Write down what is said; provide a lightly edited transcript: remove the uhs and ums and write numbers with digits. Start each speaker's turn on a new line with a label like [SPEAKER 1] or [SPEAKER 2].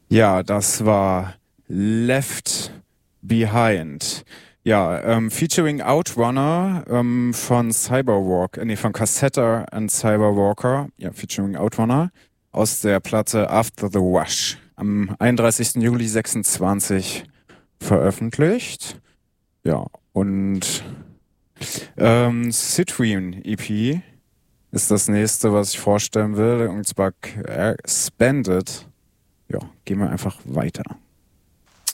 [SPEAKER 1] Ja, das war Left Behind. Ja, featuring Outrunner von von Cassetta and Cyberwalker. Ja, featuring Outrunner aus der Platte After the Wash. Am 31. Juli 26 veröffentlicht. Ja, und Citrine EP ist das nächste, was ich vorstellen will. Und zwar Spended. Ja, gehen wir einfach weiter.